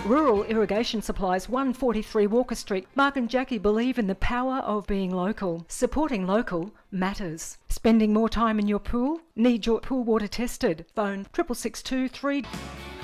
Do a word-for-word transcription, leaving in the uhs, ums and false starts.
Rural Irrigation Supplies, one forty-three Walker Street. Mark and Jackie believe in the power of being local. Supporting local matters. Spending more time in your pool? Need your pool water tested? Phone triple six two three.